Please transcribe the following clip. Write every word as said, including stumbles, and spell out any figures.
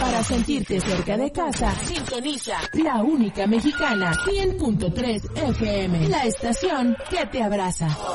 Para sentirte cerca de casa, sintoniza La Única Mexicana, cien punto tres F M, la estación que te abraza.